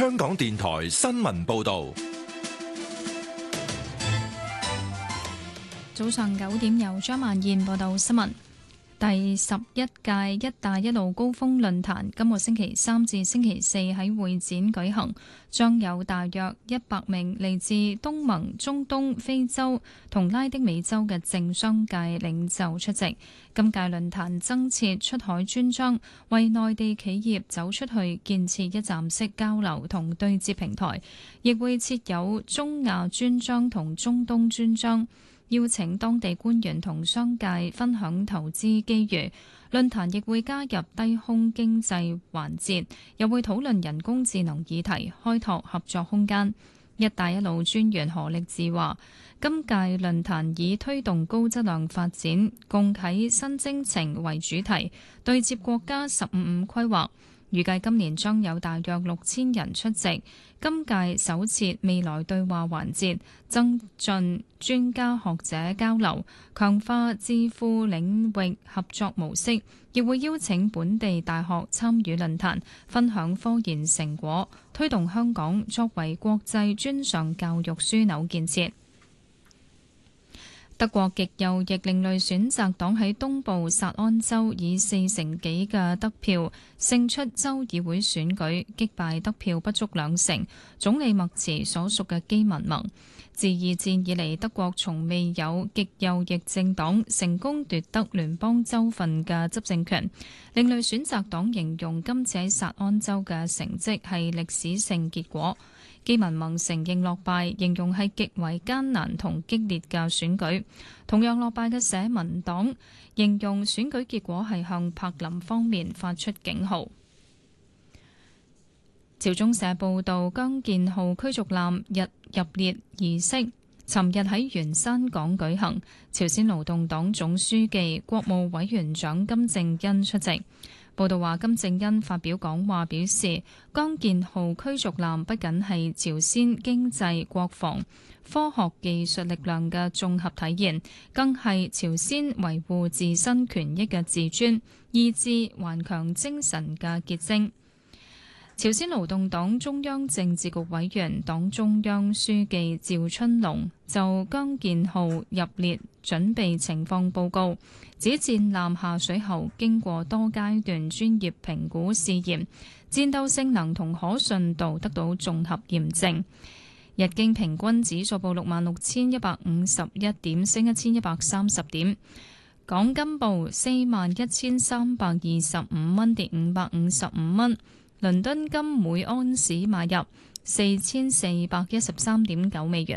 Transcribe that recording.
香港電台新聞報道。 早上9點，由張曼燕報道新聞。第11屆「一帶一路」高峰論壇今個星期3至星期4喺會展舉行，將有大約100名嚟自東盟、中東、非洲同拉丁美洲嘅政商界領袖出席。今屆論壇增設出海專章，為內地企業走出去建設一站式交流同對接平台，亦會設有中亞專章同中東專章，邀請當地官員同商界分享投資機遇。論壇亦會加入低空經濟環節，又會討論人工智能議題，開拓合作空間。一帶一路專員何力智話，今屆論壇以推動高質量發展、共啟新征程為主題，對接國家15規劃。預計今年將有大約6000人出席。今屆首設未來對話環節，增進專家學者交流，強化智庫領域合作模式，亦會邀請本地大學參與論壇，分享科研成果，推動香港作為國際專上教育樞紐建設。德國極右翼另類選擇黨喺東部薩安州以4成幾嘅得票勝出州議會選舉，擊敗得票不足2成總理默茨所屬嘅基民盟。自二戰以嚟，德國從未有極右翼政黨成功奪得聯邦州份嘅執政權。另類選擇黨形容今次喺薩安州嘅成績係歷史性結果。基民盟承認落敗，形容係極為艱難同激烈嘅選舉。同樣落敗嘅社民黨形容選舉結果係向柏林方面發出警號。朝中社報道，姜建浩驅逐艦入列儀式尋日喺元山港舉行，朝鮮勞動黨總書記、國務委員長金正恩出席。報道話，金正恩發表講話表示，姜建浩驅逐艦不僅係朝鮮經濟、國防、科學技術力量嘅綜合體現，更係朝鮮維護自身權益嘅自尊、意志、頑強精神嘅結晶。朝鮮勞動黨中央政治局委員、黨中央書記趙春龍就姜建浩入列準備情況報告，指戰艦下水後經過多階段專業評估試驗，戰鬥性能同可信度得到綜合驗證。日經平均指數報66,151點，升1130點。港金報41,325蚊，跌555蚊。倫敦金每安士買入4413.9美元。